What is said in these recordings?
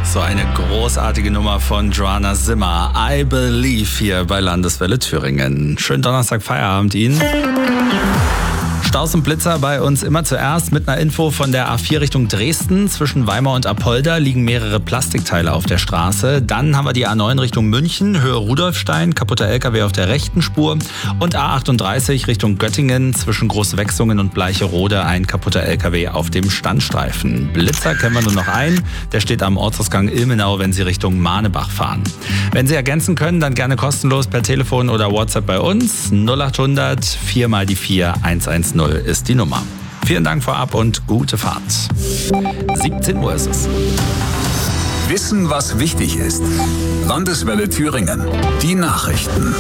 So eine großartige Nummer von Joanna Simmer. I Believe hier bei Landeswelle Thüringen. Schönen Donnerstag, Feierabend Ihnen. Staus und Blitzer bei uns immer zuerst mit einer Info von der A4 Richtung Dresden. Zwischen Weimar und Apolda liegen mehrere Plastikteile auf der Straße. Dann haben wir die A9 Richtung München, Höhe Rudolfstein, kaputter LKW auf der rechten Spur. Und A38 Richtung Göttingen, zwischen Großwechsungen und Bleicherode ein kaputter LKW auf dem Standstreifen. Blitzer kennen wir nur noch einen, der steht am Ortsausgang Ilmenau, wenn Sie Richtung Manebach fahren. Wenn Sie ergänzen können, dann gerne kostenlos per Telefon oder WhatsApp bei uns. 0800 4 mal die 4 110 ist die Nummer. Vielen Dank vorab und gute Fahrt. 17 Uhr ist es. Wissen, was wichtig ist. Landeswelle Thüringen. Die Nachrichten.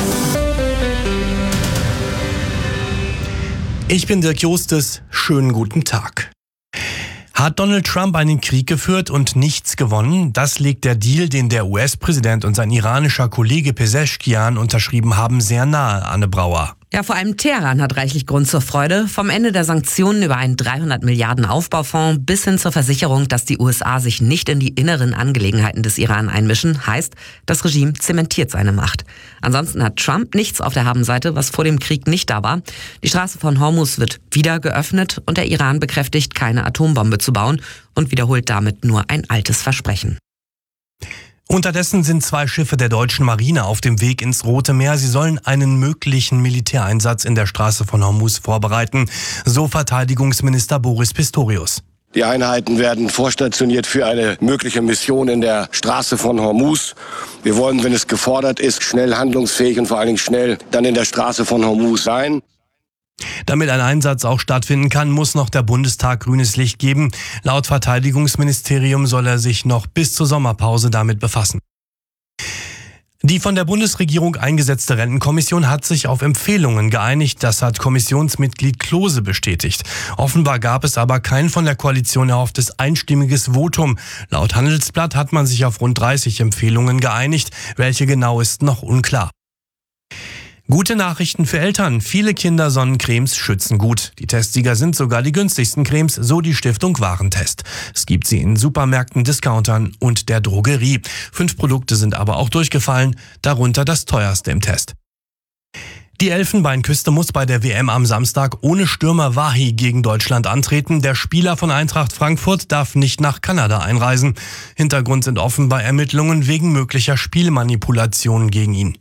Ich bin Dirk Justus. Schönen guten Tag. Hat Donald Trump einen Krieg geführt und nichts gewonnen? Das legt der Deal, den der US-Präsident und sein iranischer Kollege Pezeshkian unterschrieben haben, sehr nahe, Anne Brauer. Ja, vor allem Teheran hat reichlich Grund zur Freude. Vom Ende der Sanktionen über einen 300 Milliarden Aufbaufonds bis hin zur Versicherung, dass die USA sich nicht in die inneren Angelegenheiten des Iran einmischen, heißt, das Regime zementiert seine Macht. Ansonsten hat Trump nichts auf der Habenseite, was vor dem Krieg nicht da war. Die Straße von Hormuz wird wieder geöffnet und der Iran bekräftigt, keine Atombombe zu bauen und wiederholt damit nur ein altes Versprechen. Unterdessen sind 2 Schiffe der deutschen Marine auf dem Weg ins Rote Meer. Sie sollen einen möglichen Militäreinsatz in der Straße von Hormuz vorbereiten, so Verteidigungsminister Boris Pistorius. Die Einheiten werden vorstationiert für eine mögliche Mission in der Straße von Hormuz. Wir wollen, wenn es gefordert ist, schnell handlungsfähig und vor allen Dingen schnell dann in der Straße von Hormuz sein. Damit ein Einsatz auch stattfinden kann, muss noch der Bundestag grünes Licht geben. Laut Verteidigungsministerium soll er sich noch bis zur Sommerpause damit befassen. Die von der Bundesregierung eingesetzte Rentenkommission hat sich auf Empfehlungen geeinigt. Das hat Kommissionsmitglied Klose bestätigt. Offenbar gab es aber kein von der Koalition erhofftes einstimmiges Votum. Laut Handelsblatt hat man sich auf rund 30 Empfehlungen geeinigt. Welche genau ist noch unklar. Gute Nachrichten für Eltern. Viele Kindersonnencremes schützen gut. Die Testsieger sind sogar die günstigsten Cremes, so die Stiftung Warentest. Es gibt sie in Supermärkten, Discountern und der Drogerie. 5 Produkte sind aber auch durchgefallen, darunter das teuerste im Test. Die Elfenbeinküste muss bei der WM am Samstag ohne Stürmer Wahi gegen Deutschland antreten. Der Spieler von Eintracht Frankfurt darf nicht nach Kanada einreisen. Hintergrund sind offenbar Ermittlungen wegen möglicher Spielmanipulationen gegen ihn.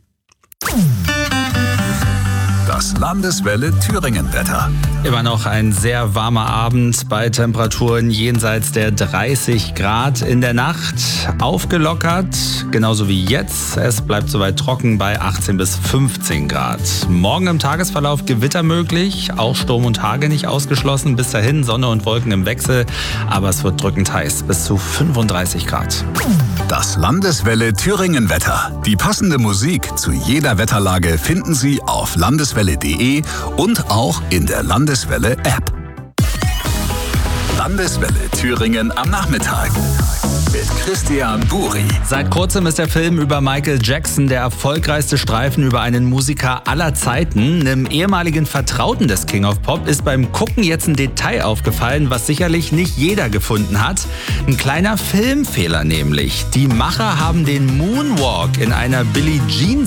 Das Landeswelle Thüringen-Wetter. Immer noch ein sehr warmer Abend bei Temperaturen jenseits der 30 Grad. In der Nacht aufgelockert, genauso wie jetzt. Es bleibt soweit trocken bei 18 bis 15 Grad. Morgen im Tagesverlauf Gewitter möglich, auch Sturm und Hagel nicht ausgeschlossen. Bis dahin Sonne und Wolken im Wechsel, aber es wird drückend heiß, bis zu 35 Grad. Das Landeswelle Thüringen-Wetter. Die passende Musik zu jeder Wetterlage finden Sie auf landeswelle.de und auch in der Landeswelle-App. Landeswelle Thüringen am Nachmittag mit Christian Buri. Seit kurzem ist der Film über Michael Jackson der erfolgreichste Streifen über einen Musiker aller Zeiten. Einem ehemaligen Vertrauten des King of Pop ist beim Gucken jetzt ein Detail aufgefallen, was sicherlich nicht jeder gefunden hat. Ein kleiner Filmfehler nämlich. Die Macher haben den Moonwalk in einer Billie Jean